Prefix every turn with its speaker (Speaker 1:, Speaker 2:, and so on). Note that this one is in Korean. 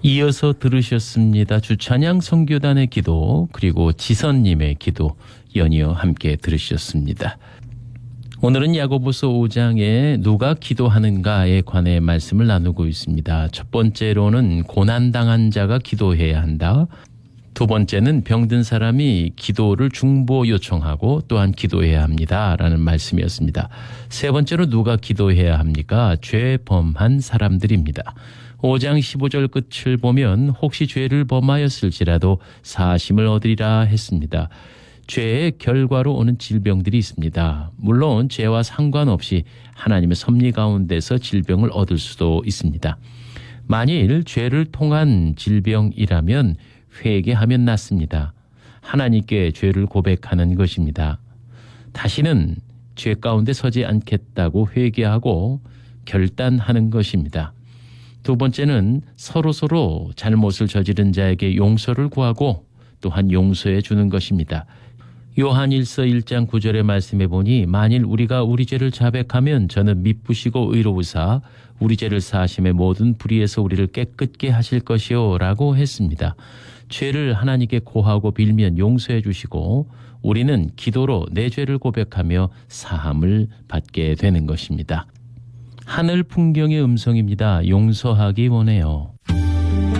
Speaker 1: 이어서 들으셨습니다. 주찬양 선교단의 기도 그리고 지선님의 기도 연이어 함께 들으셨습니다. 오늘은 야고보서 5장에 누가 기도하는가에 관해 말씀을 나누고 있습니다. 첫 번째로는 고난당한 자가 기도해야 한다. 두 번째는 병든 사람이 기도를 중보 요청하고 또한 기도해야 합니다. 라는 말씀이었습니다. 세 번째로 누가 기도해야 합니까? 죄 범한 사람들입니다. 5장 15절 끝을 보면 혹시 죄를 범하였을지라도 사심을 얻으리라 했습니다. 죄의 결과로 오는 질병들이 있습니다. 물론 죄와 상관없이 하나님의 섭리 가운데서 질병을 얻을 수도 있습니다. 만일 죄를 통한 질병이라면 회개하면 낫습니다. 하나님께 죄를 고백하는 것입니다. 다시는 죄 가운데 서지 않겠다고 회개하고 결단하는 것입니다. 두 번째는 서로서로 잘못을 저지른 자에게 용서를 구하고 또한 용서해 주는 것입니다. 요한일서 1장 9절의 말씀에 보니 만일 우리가 우리 죄를 자백하면 저는 미쁘시고 의로우사 우리 죄를 사하심에 모든 불의에서 우리를 깨끗게 하실 것이요 라고 했습니다. 죄를 하나님께 고하고 빌면 용서해 주시고 우리는 기도로 내 죄를 고백하며 사함을 받게 되는 것입니다. 하늘 풍경의 음성입니다. 용서하기 원해요.